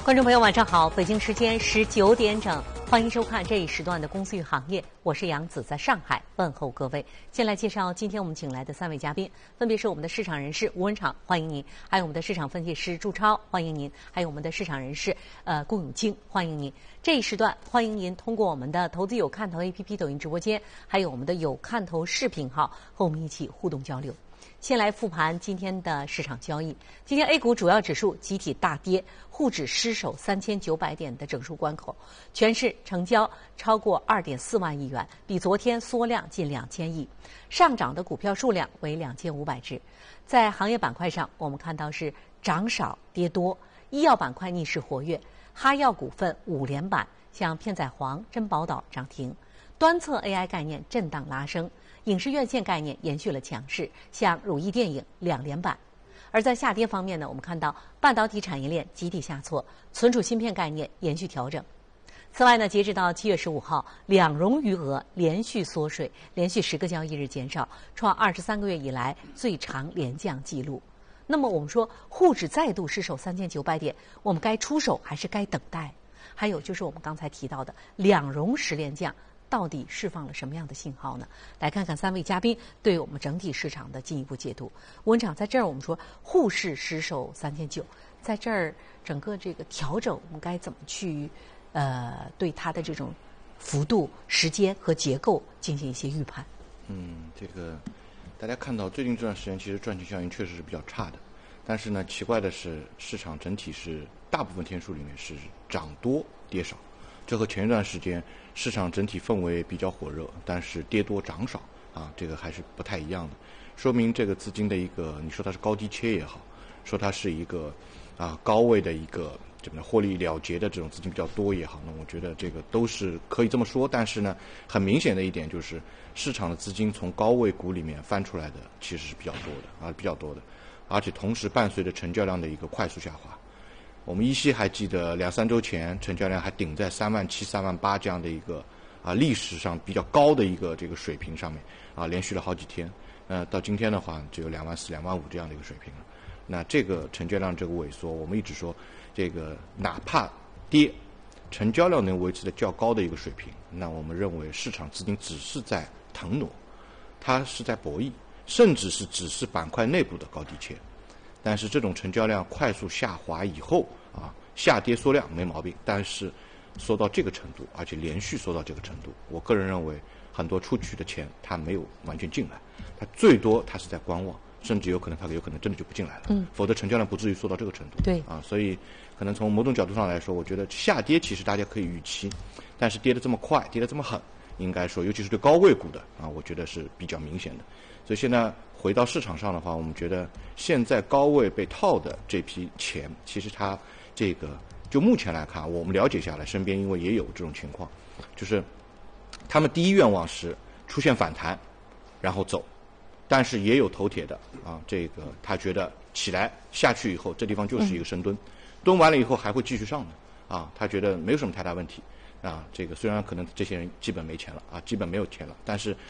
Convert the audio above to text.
观众朋友，晚上好！北京时间19点整，欢迎收看这一时段的《公司与行业》，我是杨子，在上海问候各位。先来介绍今天我们请来的3位嘉宾，分别是我们的市场人士吴文畅，欢迎您；还有我们的市场分析师朱超，欢迎您；还有我们的市场人士龚永清，欢迎您。这一时段欢迎您通过我们的投资有看头 APP 抖音直播间，还有我们的有看头视频号和我们一起互动交流。先来复盘今天的市场交易。今天 A 股主要指数集体大跌，沪指失守3900点的整数关口，全市成交超过2.4万亿元，比昨天缩量近2000亿。上涨的股票数量为2500只。在行业板块上，我们看到是涨少跌多，医药板块逆势活跃，哈药股份5连板，像片仔癀、珍宝岛涨停。端侧 AI 概念震荡拉升，影视院线概念延续了强势，像如意电影2连板。而在下跌方面呢，我们看到半导体产业链集体下挫，存储芯片概念延续调整。此外呢，截止到7月15号，两融余额连续缩水，连续10个交易日减少，创23个月以来最长连降纪录。那么我们说，沪指再度失守3900点，我们该出手还是该等待？还有就是我们刚才提到的两融10连降，到底释放了什么样的信号呢？来看看3位嘉宾对我们整体市场的进一步解读。文场在这儿，我们说沪市失守3900，在这儿整个这个调整，我们该怎么去对它的这种幅度、时间和结构进行一些预判？ 这个大家看到最近这段时间，其实赚钱效应确实是比较差的。但是呢，奇怪的是，市场整体是大部分天数里面是涨多跌少。这和前一段时间市场整体氛围比较火热，但是跌多涨少啊，这个还是不太一样的，说明这个资金的一个，你说它是高低切也好，说它是一个高位的一个怎么获利了结的这种资金比较多也好，那我觉得这个都是可以这么说。但是呢，很明显的一点就是市场的资金从高位股里面翻出来的其实是比较多的，而且同时伴随着成交量的一个快速下滑。我们依稀还记得2-3周前成交量还顶在37000、38000这样的一个历史上比较高的一个这个水平上面连续了好几天。到今天的话只有24000、25000这样的一个水平了。那这个成交量这个萎缩，我们一直说这个哪怕跌，成交量能维持在较高的一个水平，那我们认为市场资金只是在腾挪，它是在博弈，甚至是只是板块内部的高低切。但是这种成交量快速下滑以后下跌缩量没毛病，但是缩到这个程度，而且连续缩到这个程度，我个人认为很多出去的钱它没有完全进来，它最多它是在观望，甚至有可能真的就不进来了，否则成交量不至于缩到这个程度。 对所以可能从某种角度上来说，我觉得下跌其实大家可以预期，但是跌得这么快，跌得这么狠，应该说尤其是对高位股的我觉得是比较明显的。所以现在回到市场上的话，我们觉得现在高位被套的这批钱，其实它这个就目前来看，我们了解下来，身边因为也有这种情况，就是他们第一愿望是出现反弹然后走，但是也有头铁的这个他觉得起来下去以后这地方就是一个深蹲，蹲完了以后还会继续上的他觉得没有什么太大问题这个虽然可能这些人基本没钱了基本没有钱了，但是